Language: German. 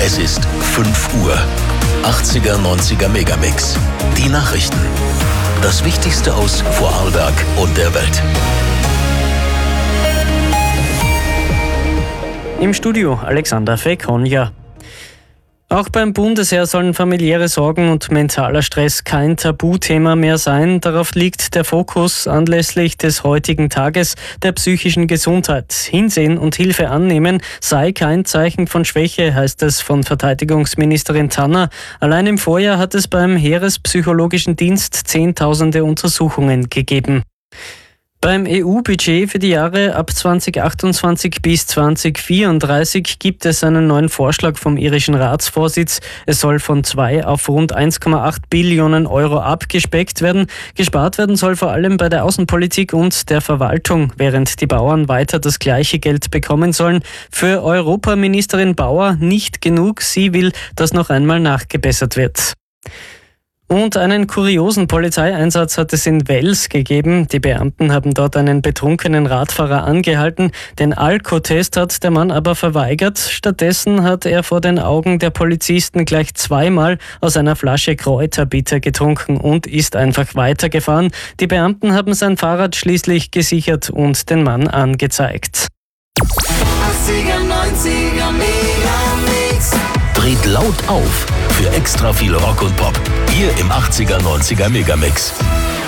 Es ist 5 Uhr. 80er, 90er Megamix. Die Nachrichten. Das Wichtigste aus Vorarlberg und der Welt. Im Studio Alexander Fekonja. Auch beim Bundesheer sollen familiäre Sorgen und mentaler Stress kein Tabuthema mehr sein. Darauf liegt der Fokus anlässlich des heutigen Tages der psychischen Gesundheit. Hinsehen und Hilfe annehmen sei kein Zeichen von Schwäche, heißt es von Verteidigungsministerin Tanner. Allein im Vorjahr hat es beim Heerespsychologischen Dienst Zehntausende Untersuchungen gegeben. Beim EU-Budget für die Jahre ab 2028 bis 2034 gibt es einen neuen Vorschlag vom irischen Ratsvorsitz. Es soll von 2 auf rund 1,8 Billionen Euro abgespeckt werden. Gespart werden soll vor allem bei der Außenpolitik und der Verwaltung, während die Bauern weiter das gleiche Geld bekommen sollen. Für Europaministerin Bauer nicht genug. Sie will, dass noch einmal nachgebessert wird. Und einen kuriosen Polizeieinsatz hat es in Wels gegeben. Die Beamten haben dort einen betrunkenen Radfahrer angehalten. Den Alkotest hat der Mann aber verweigert. Stattdessen hat er vor den Augen der Polizisten gleich 2-mal aus einer Flasche Kräuterbitter getrunken und ist einfach weitergefahren. Die Beamten haben sein Fahrrad schließlich gesichert und den Mann angezeigt. 80er, 90er Megamix. Dreht laut auf für extra viel Rock und Pop. Hier im 80er, 90er Megamix.